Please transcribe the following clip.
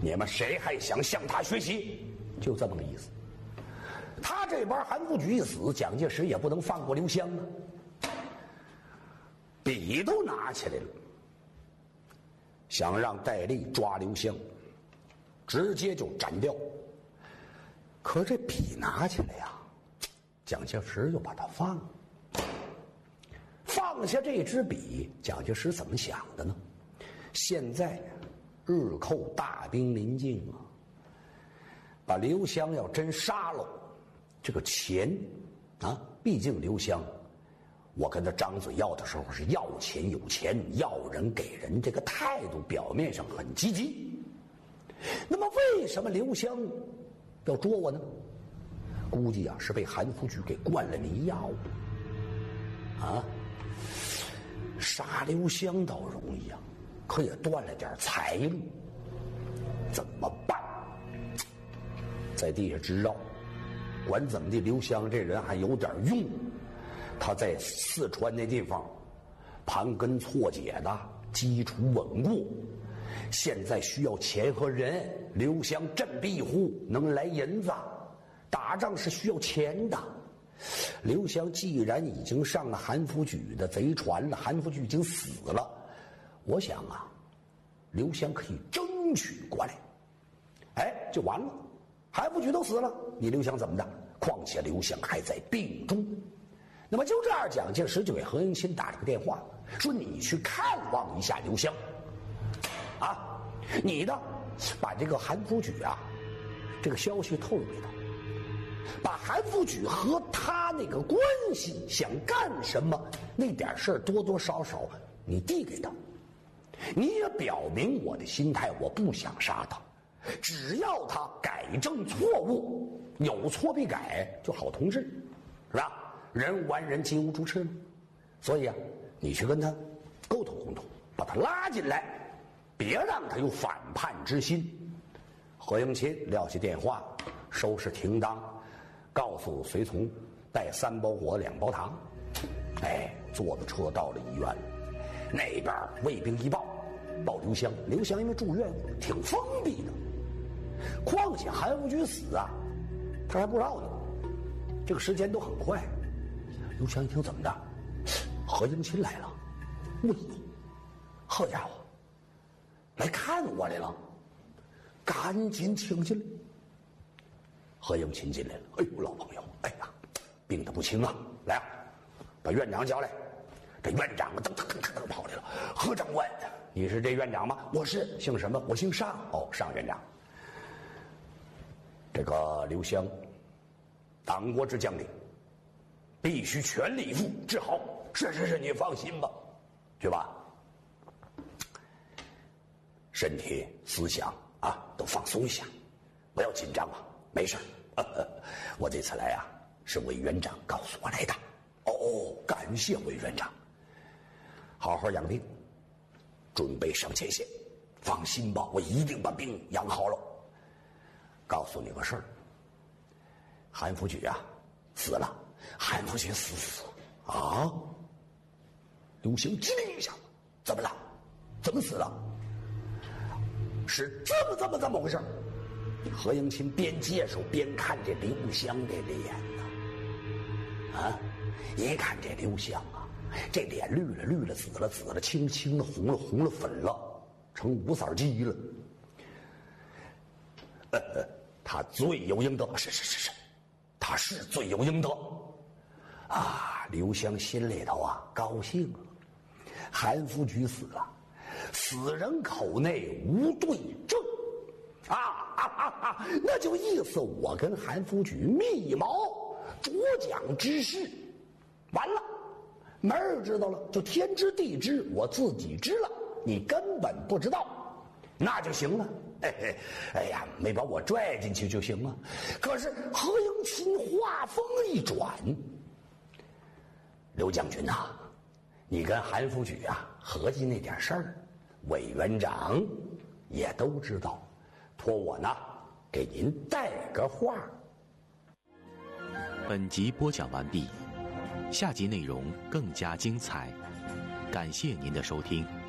你们谁还想向他学习？就这么个意思。他这边韩复榘一死，蒋介石也不能放过刘湘啊，笔都拿起来了，想让戴笠抓刘湘，直接就斩掉。可这笔拿起来呀，蒋介石又把它放下这支笔，蒋介石怎么想的呢？现在日寇大兵临近啊，把刘湘要真杀了，这个钱啊，毕竟刘湘，我跟他张嘴要的时候是要钱有钱，要人给人，这个态度表面上很积极。那么为什么刘湘要捉我呢？估计啊是被韩复榘给灌了迷药啊。杀刘湘倒容易啊，可也断了点财路，怎么办？在地下直绕，管怎么地，刘湘这人还有点用。他在四川那地方盘根错节的，基础稳固。现在需要钱和人，刘湘镇庇护，能来银子。打仗是需要钱的。刘湘既然已经上了韩复榘的贼船了，韩复榘已经死了，我想啊，刘湘可以争取过来，哎，就完了。韩复榘都死了，你刘湘怎么的？况且刘湘还在病中。那么就这样，蒋介石就给何应钦打了个电话，说你去看望一下刘湘，啊，你呢，把这个韩复榘啊，这个消息透露给他。把韩复榘和他那个关系，想干什么那点事儿多多少少你递给他，你也表明我的心态，我不想杀他，只要他改正错误，有错必改，就好同志，是吧？人完人，金无足赤嘛。所以啊，你去跟他沟通沟通，把他拉进来，别让他有反叛之心。何应钦撂下电话，收拾停当，告诉随从带3包火2包糖。哎，坐着车到了医院了，那边卫兵一报刘湘，刘湘因为住院挺封闭的，况且韩复榘死啊，他还不知道呢，这个时间都很快。刘湘一听怎么的，何应钦来了，喂，好家伙，来看我来了，赶紧请进来。何应钦进来了，哎呦，老朋友，哎呀，病得不轻啊，来啊，把院长叫来。这院长噔噔噔噔跑来了，何长官，你是这院长吗？我是，姓什么？我姓尚。哦，尚院长。这个刘湘，党国之将领，必须全力以赴治好。是，你放心吧，去吧。身体、思想啊，都放松一下，不要紧张啊，没事。我这次来啊，是委员长告诉我来的。哦，感谢委员长。好好养病，准备上前线。放心吧，我一定把病养好了。告诉你个事儿，韩复榘啊死了，韩复榘死啊！刘湘机灵一下，怎么了？怎么死了？是这么回事。何应钦边接手边看这刘湘这脸呐，啊，一看这刘湘啊，这脸绿了，紫了，青了，红了，粉了，成5色鸡了。他罪有应得，是，他是罪有应得啊！刘湘心里头啊高兴了，韩复榘死了，死人口内无对证啊！那就意思我跟韩复榘密谋捉蒋之事，完了，没人知道了，就天知地知，我自己知了，你根本不知道，那就行了。哎呀，没把我拽进去就行了。可是何应钦话锋一转，刘将军呐，你跟韩复榘啊合计那点事儿，委员长也都知道，托我呢给您带个话。 本集播讲完毕，下集内容更加精彩，感谢您的收听。